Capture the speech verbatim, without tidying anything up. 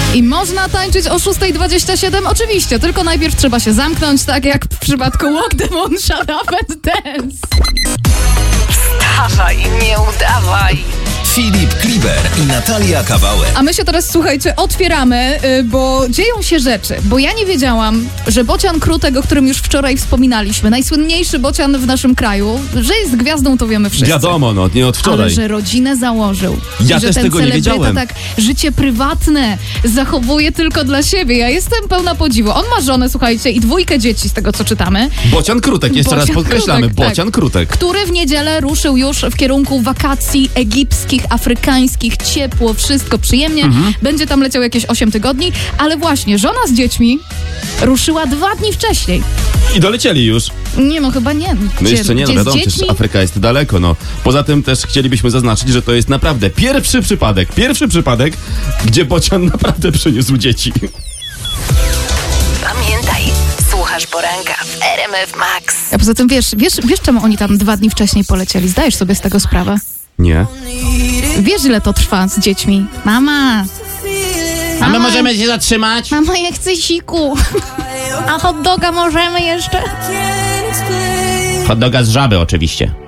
I można tańczyć o szósta dwadzieścia siedem? Oczywiście, tylko najpierw trzeba się zamknąć, tak jak w przypadku Walk the Moon, Shut Up and Dance. Wstawaj, nie udawaj. Filip Kliber i Natalia Kawałek. A my się teraz, słuchajcie, otwieramy, yy, bo dzieją się rzeczy. Bo ja nie wiedziałam, że Bocian Krutek, o którym już wczoraj wspominaliśmy, najsłynniejszy bocian w naszym kraju, że jest gwiazdą, to wiemy wszyscy. Wiadomo, no, nie od wczoraj. Ale że rodzinę założył. Ja I że też ten tego nie wiedziałem. tak życie prywatne zachowuje tylko dla siebie. Ja jestem pełna podziwu. On ma żonę, słuchajcie, i dwójkę dzieci, z tego co czytamy. Bocian Krutek, jeszcze Bocian raz podkreślamy. Krutek, tak. Bocian Krutek. Który w niedzielę ruszył już w kierunku wakacji egipskich, afrykańskich, ciepło, wszystko przyjemnie. Mhm. Będzie tam leciał jakieś osiem tygodni, ale właśnie żona z dziećmi ruszyła dwa dni wcześniej. I dolecieli już. Nie, no chyba nie. No Gdzie, jeszcze nie, no gdzie z wiadomo, przecież dziećmi? Afryka jest daleko, no. Poza tym też chcielibyśmy zaznaczyć, że to jest naprawdę pierwszy przypadek, pierwszy przypadek, gdzie bocian naprawdę przyniósł dzieci. Pamiętaj, słuchasz poranka w R M F Max. A poza tym wiesz, wiesz, wiesz czemu oni tam dwa dni wcześniej polecieli? Zdajesz sobie z tego sprawę? Nie. Wiesz, ile to trwa z dziećmi? Mama! A my możemy się zatrzymać? Mama, ja chcę siku. A hot doga możemy jeszcze? Hot doga z żaby oczywiście.